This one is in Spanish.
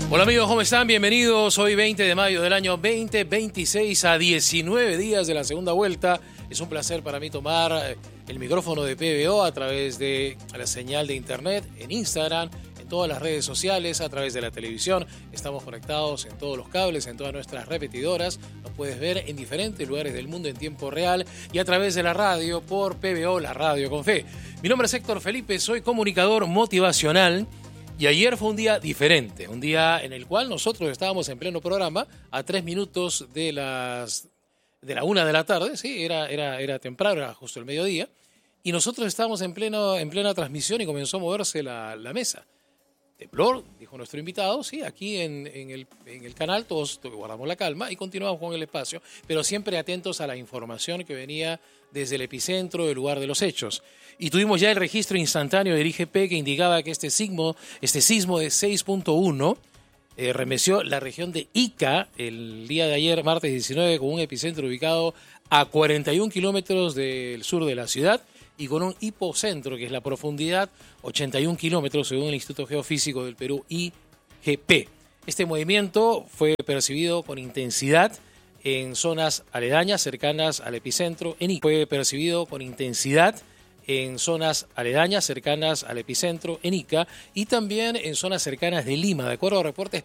Hola amigos, ¿cómo están? Bienvenidos. Hoy 20 de mayo del año 2026 a 19 días de la segunda vuelta. Es un placer para mí tomar el micrófono de PBO a través de la señal de internet, en Instagram, en todas las redes sociales, a través de la televisión. Estamos conectados en todos los cables, en todas nuestras repetidoras. Nos puedes ver en diferentes lugares del mundo en tiempo real y a través de la radio por PBO, la radio con fe. Mi nombre es Héctor Felipe, soy comunicador motivacional. Y ayer fue un día diferente, un día en el cual nosotros estábamos en pleno programa a 3 minutos de la 1 de la tarde, sí, era temprano, era justo el mediodía, y nosotros estábamos en plena transmisión y comenzó a moverse la mesa. Temblor, dijo nuestro invitado, sí, aquí en el canal todos guardamos la calma y continuamos con el espacio, pero siempre atentos a la información que venía desde el epicentro del lugar de los hechos. Y tuvimos ya el registro instantáneo del IGP que indicaba que este sismo de 6.1 remeció la región de Ica el día de ayer, martes 19, con un epicentro ubicado a 41 kilómetros del sur de la ciudad y con un hipocentro, que es la profundidad, 81 kilómetros según el Instituto Geofísico del Perú, IGP. Este movimiento fue percibido con intensidad en zonas aledañas cercanas al epicentro en Ica. Fue percibido con intensidad en zonas aledañas cercanas al epicentro en Ica y también en zonas cercanas de Lima. De acuerdo a reportes